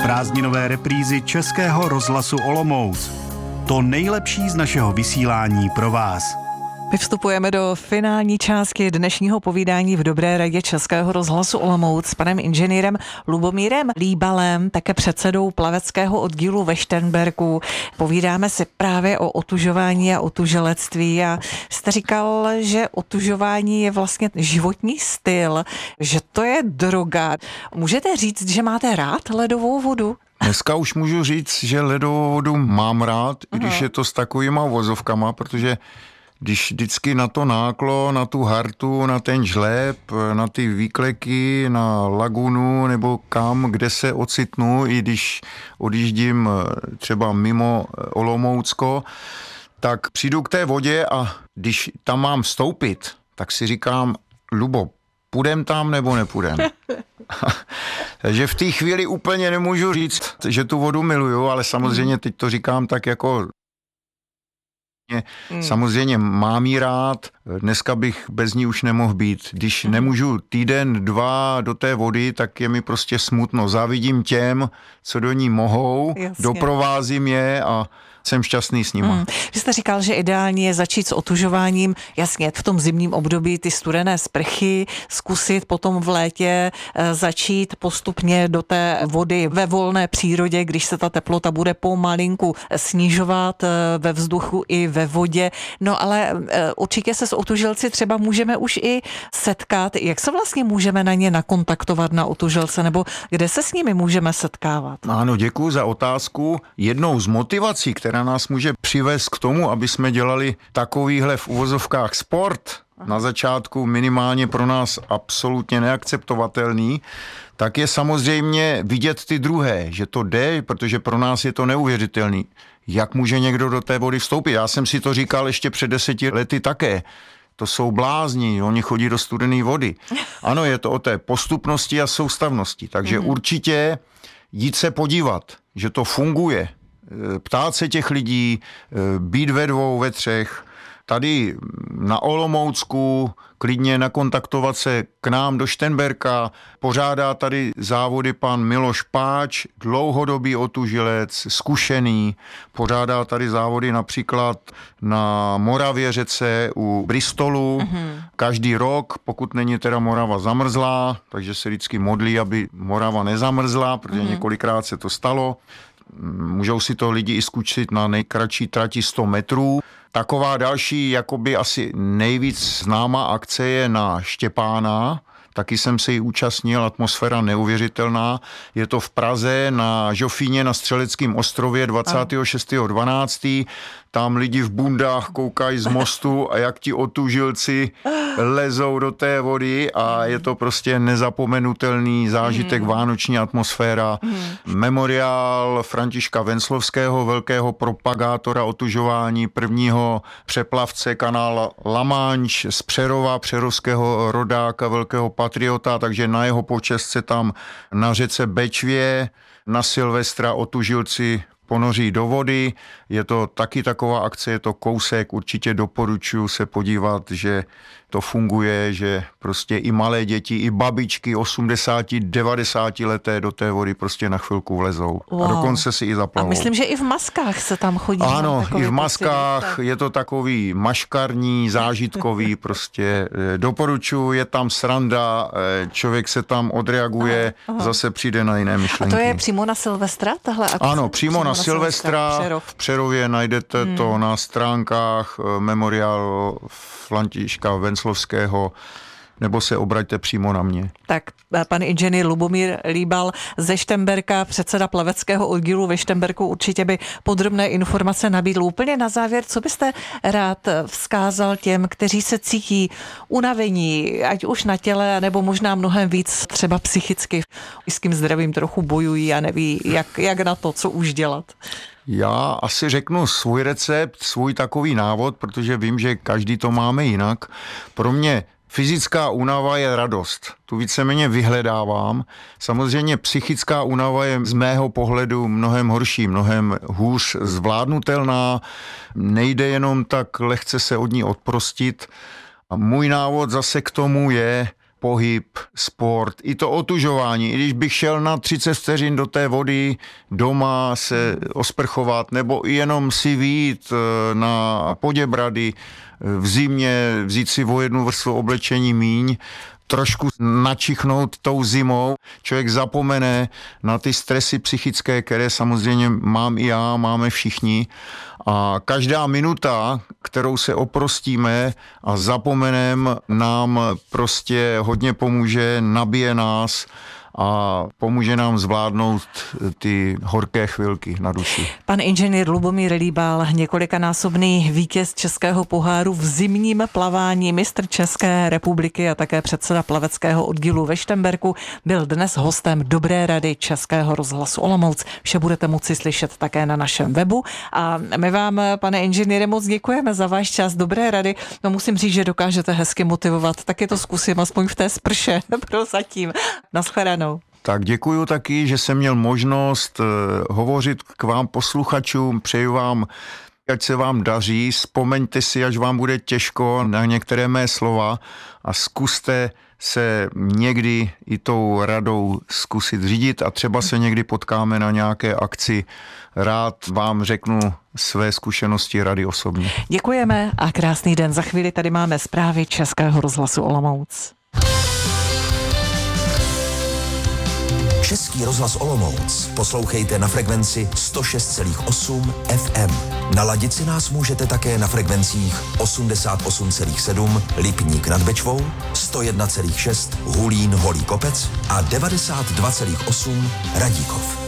prázdninové reprízy Českého rozhlasu Olomouc. To nejlepší z našeho vysílání pro vás. My vstupujeme do finální části dnešního povídání v Dobré radě Českého rozhlasu Olomouc s panem inženýrem Lubomírem Líbalem, také předsedou plaveckého oddílu ve Šternberku. Povídáme si právě o otužování a otuželectví a jste říkal, že otužování je vlastně životní styl, že to je droga. Můžete říct, že máte rád ledovou vodu? Dneska už můžu říct, že ledovou vodu mám rád, i když je to s takovýma vozovkama, protože když vždycky na to náklo, na tu hartu, na ten žleb, na ty výkleky, na lagunu nebo kam, kde se ocitnu, i když odjíždím třeba mimo Olomoucko, tak přijdu k té vodě a když tam mám vstoupit, tak si říkám, Lubo, půjdem tam nebo nepůjdem? Takže v té chvíli úplně nemůžu říct, že tu vodu miluju, ale samozřejmě teď to říkám tak jako samozřejmě mám jí rád, dneska bych bez ní už nemohl být. Když nemůžu týden, dva do té vody, tak je mi prostě smutno. Závidím těm, co do ní mohou, doprovázím je a jsem šťastný s nima. Vy jste říkal, že ideální je začít s otužováním, jasně v tom zimním období ty studené sprchy, zkusit potom v létě začít postupně do té vody ve volné přírodě, když se ta teplota bude pomalinku snižovat ve vzduchu i ve vodě. No ale určitě se s otužilci třeba můžeme už i setkat. Jak se vlastně můžeme na ně nakontaktovat na otužilce, nebo kde se s nimi můžeme setkávat? Ano, děkuji za otázku. Jednou z motivací, která nás může přivést k tomu, aby jsme dělali takovýhle v uvozovkách sport, na začátku minimálně pro nás absolutně neakceptovatelný, tak je samozřejmě vidět ty druhé, že to jde, protože pro nás je to neuvěřitelný. Jak může někdo do té vody vstoupit? Já jsem si to říkal ještě před 10 lety také. To jsou blázni, oni chodí do studené vody. Ano, je to o té postupnosti a soustavnosti, takže určitě jít se podívat, že to funguje. Ptát se těch lidí, být ve dvou, ve třech, tady na Olomoucku, klidně nakontaktovat se k nám do Šternberka, pořádá tady závody pan Miloš Páč, dlouhodobý otužilec, zkušený, pořádá tady závody například na Moravě řece u Bristolu, každý rok, pokud není teda Morava zamrzlá, takže se vždycky modlí, aby Morava nezamrzla, protože několikrát se to stalo. Můžou si to lidi i zkusit na nejkratší trati 100 metrů. Taková další, jakoby asi nejvíc známá akce je na Štěpána. Taky jsem se jí účastnil, atmosféra neuvěřitelná. Je to v Praze na Žofíně na Střeleckém ostrově 26.12. Tam lidi v bundách koukají z mostu a jak ti otužilci lezou do té vody a je to prostě nezapomenutelný zážitek, vánoční atmosféra. Memoriál Františka Venclovského, velkého propagátora otužování, prvního přeplavce kanála La Manche z Přerova, přerovského rodáka, velkého patriota, takže na jeho počest se tam na řece Bečvě na Silvestra otužilci ponoří do vody. Je to taky taková akce, je to kousek, určitě doporučuji se podívat, že to funguje, že prostě i malé děti, i babičky 80, 90 leté do té vody prostě na chvilku vlezou. Wow. A dokonce si i zaplavou. A myslím, že i v maskách se tam chodí. Ano, i v maskách, je to takový maškarní, zážitkový, prostě doporučuji, je tam sranda, člověk se tam odreaguje, zase přijde na jiné myšlenky. A to je přímo na Silvestra, tahle akce? Ano, přímo na Silvestra, v Přerově najdete to na stránkách memoriál Františka Venclovského, nebo se obraťte přímo na mě. Tak pan inženýr Lubomír Líbal ze Šternberka, předseda plaveckého oddílu ve Šternberku, určitě by podrobné informace nabídl. Úplně na závěr, co byste rád vzkázal těm, kteří se cítí unavení, ať už na těle, nebo možná mnohem víc třeba psychicky, s kým zdravím trochu bojují a neví, jak na to, co už dělat. Já asi řeknu svůj recept, svůj takový návod, protože vím, že každý to máme jinak. Pro mě fyzická únava je radost. Tu víceméně vyhledávám. Samozřejmě psychická únava je z mého pohledu mnohem horší, mnohem hůř zvládnutelná. Nejde jenom tak lehce se od ní odprostit. A můj návod zase k tomu je pohyb, sport, i to otužování. I když bych šel na 30 vteřin do té vody doma se osprchovat, nebo i jenom si vyjít na Poděbrady v zimě, vzít si o jednu vrstvu oblečení míň, trošku načichnout tou zimou. Člověk zapomene na ty stresy psychické, které samozřejmě mám i já, máme všichni. A každá minuta, kterou se oprostíme a zapomenem, nám prostě hodně pomůže, nabije nás a pomůže nám zvládnout ty horké chvilky na duši. Pan inženýr Lubomír Líbal, několikanásobný vítěz Českého poháru v zimním plavání, mistr České republiky a také předseda plaveckého oddílu ve Šternberku, byl dnes hostem Dobré rady Českého rozhlasu Olomouc. Vše budete moci slyšet také na našem webu. A my vám, pane inženýre, moc děkujeme za váš čas. Dobré rady. No musím říct, že dokážete hezky motivovat. Taky to zkusím, aspoň v té sprše prozatím. Naschledanou. Tak děkuju taky, že jsem měl možnost hovořit k vám posluchačům. Přeju vám, ať se vám daří. Vzpomeňte si, až vám bude těžko, na některé mé slova a zkuste se někdy i tou radou zkusit řídit a třeba se někdy potkáme na nějaké akci. Rád vám řeknu své zkušenosti, rady osobně. Děkujeme a krásný den. Za chvíli tady máme zprávy Českého rozhlasu Olomouc. Český rozhlas Olomouc poslouchejte na frekvenci 106,8 FM. Naladit si nás můžete také na frekvencích 88,7 Lipník nad Bečvou, 101,6 Hulín Holý Kopec a 92,8 Radíkov.